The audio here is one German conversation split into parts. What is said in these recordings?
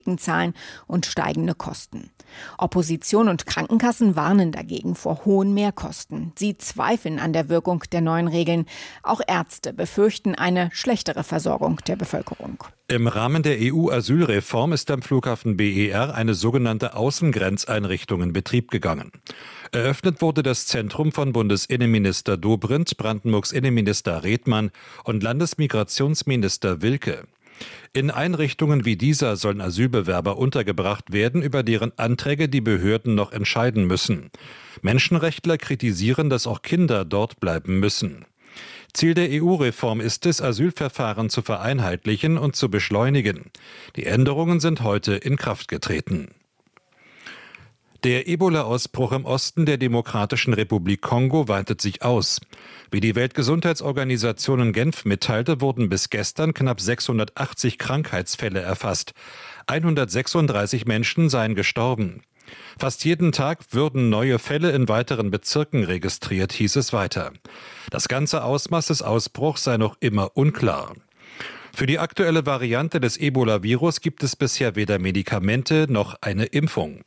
Risiken zahlen und steigende Kosten. Opposition und Krankenkassen warnen dagegen vor hohen Mehrkosten. Sie zweifeln an der Wirkung der neuen Regeln. Auch Ärzte befürchten eine schlechtere Versorgung der Bevölkerung. Im Rahmen der EU-Asylreform ist am Flughafen BER eine sogenannte Außengrenzeinrichtung in Betrieb gegangen. Eröffnet wurde das Zentrum von Bundesinnenminister Dobrindt, Brandenburgs Innenminister Redmann und Landesmigrationsminister Wilke. In Einrichtungen wie dieser sollen Asylbewerber untergebracht werden, über deren Anträge die Behörden noch entscheiden müssen. Menschenrechtler kritisieren, dass auch Kinder dort bleiben müssen. Ziel der EU-Reform ist es, Asylverfahren zu vereinheitlichen und zu beschleunigen. Die Änderungen sind heute in Kraft getreten. Der Ebola-Ausbruch im Osten der Demokratischen Republik Kongo weitet sich aus. Wie die Weltgesundheitsorganisation in Genf mitteilte, wurden bis gestern knapp 680 Krankheitsfälle erfasst. 136 Menschen seien gestorben. Fast jeden Tag würden neue Fälle in weiteren Bezirken registriert, hieß es weiter. Das ganze Ausmaß des Ausbruchs sei noch immer unklar. Für die aktuelle Variante des Ebola-Virus gibt es bisher weder Medikamente noch eine Impfung.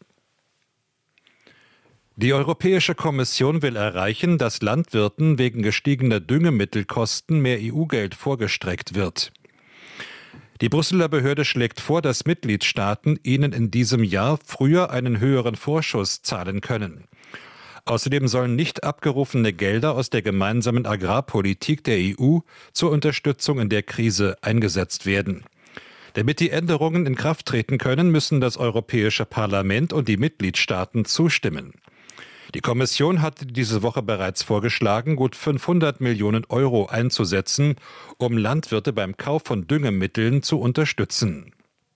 Die Europäische Kommission will erreichen, dass Landwirten wegen gestiegener Düngemittelkosten mehr EU-Geld vorgestreckt wird. Die Brüsseler Behörde schlägt vor, dass Mitgliedstaaten ihnen in diesem Jahr früher einen höheren Vorschuss zahlen können. Außerdem sollen nicht abgerufene Gelder aus der gemeinsamen Agrarpolitik der EU zur Unterstützung in der Krise eingesetzt werden. Damit die Änderungen in Kraft treten können, müssen das Europäische Parlament und die Mitgliedstaaten zustimmen. Die Kommission hatte diese Woche bereits vorgeschlagen, gut 500 Millionen Euro einzusetzen, um Landwirte beim Kauf von Düngemitteln zu unterstützen.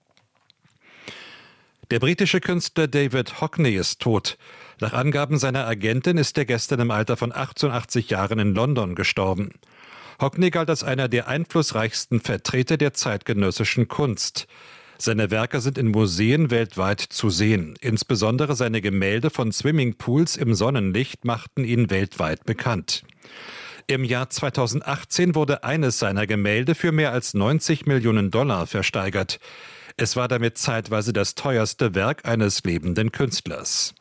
Der britische Künstler David Hockney ist tot. Nach Angaben seiner Agentin ist er gestern im Alter von 88 Jahren in London gestorben. Hockney galt als einer der einflussreichsten Vertreter der zeitgenössischen Kunst. Seine Werke sind in Museen weltweit zu sehen. Insbesondere seine Gemälde von Swimmingpools im Sonnenlicht machten ihn weltweit bekannt. Im Jahr 2018 wurde eines seiner Gemälde für mehr als 90 Millionen $90 versteigert. Es war damit zeitweise das teuerste Werk eines lebenden Künstlers.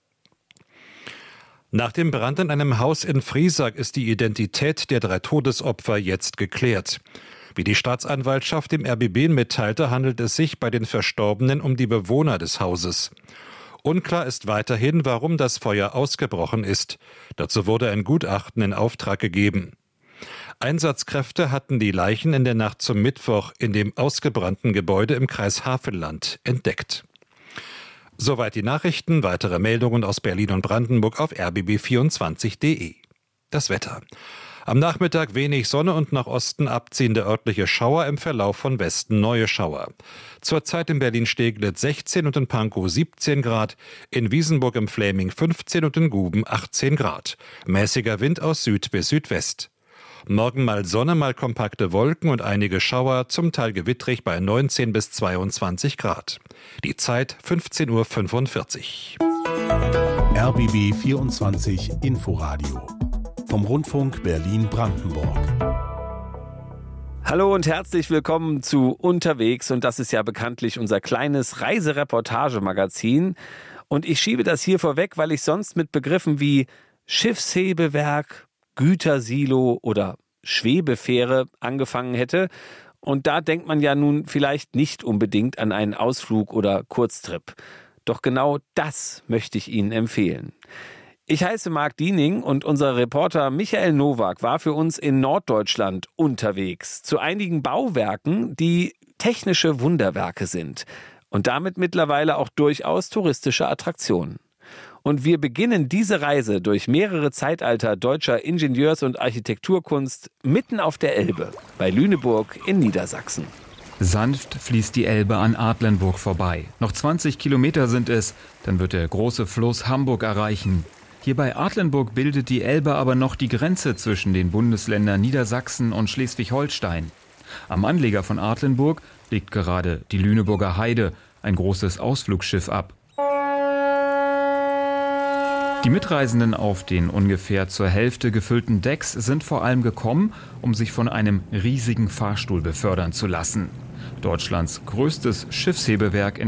Nach dem Brand in einem Haus in Friesack ist die Identität der 3 Todesopfer jetzt geklärt. Wie die Staatsanwaltschaft dem RBB mitteilte, handelt es sich bei den Verstorbenen um die Bewohner des Hauses. Unklar ist weiterhin, warum das Feuer ausgebrochen ist. Dazu wurde ein Gutachten in Auftrag gegeben. Einsatzkräfte hatten die Leichen in der Nacht zum Mittwoch in dem ausgebrannten Gebäude im Kreis Havelland entdeckt. Soweit die Nachrichten. Weitere Meldungen aus Berlin und Brandenburg auf rbb24.de. Das Wetter. Am Nachmittag wenig Sonne und nach Osten abziehende örtliche Schauer, im Verlauf von Westen neue Schauer. Zurzeit in Berlin-Steglitz 16 und in Pankow 17 Grad, in Wiesenburg im Fläming 15 und in Guben 18 Grad. Mäßiger Wind aus Süd bis Südwest. Morgen mal Sonne, mal kompakte Wolken und einige Schauer, zum Teil gewittrig bei 19 bis 22 Grad. Die Zeit 15:45 Uhr. RBB 24 Inforadio vom Rundfunk Berlin-Brandenburg. Hallo und herzlich willkommen zu Unterwegs, und das ist ja bekanntlich unser kleines Reisereportagemagazin. Und ich schiebe das hier vorweg, weil ich sonst mit Begriffen wie Schiffshebewerk, Gütersilo oder Schwebefähre angefangen hätte. Und da denkt man ja nun vielleicht nicht unbedingt an einen Ausflug oder Kurztrip. Doch genau das möchte ich Ihnen empfehlen. Ich heiße Marc Diening und unser Reporter Michael Nowak war für uns in Norddeutschland unterwegs zu einigen Bauwerken, die technische Wunderwerke sind und damit mittlerweile auch durchaus touristische Attraktionen. Und wir beginnen diese Reise durch mehrere Zeitalter deutscher Ingenieurs- und Architekturkunst mitten auf der Elbe bei Lüneburg in Niedersachsen. Sanft fließt die Elbe an Adlenburg vorbei. Noch 20 Kilometer sind es, dann wird der große Fluss Hamburg erreichen. Hier bei Adlenburg bildet die Elbe aber noch die Grenze zwischen den Bundesländern Niedersachsen und Schleswig-Holstein. Am Anleger von Adlenburg legt gerade die Lüneburger Heide, ein großes Ausflugsschiff, ab. Die Mitreisenden auf den ungefähr zur Hälfte gefüllten Decks sind vor allem gekommen, um sich von einem riesigen Fahrstuhl befördern zu lassen. Deutschlands größtes Schiffshebewerk in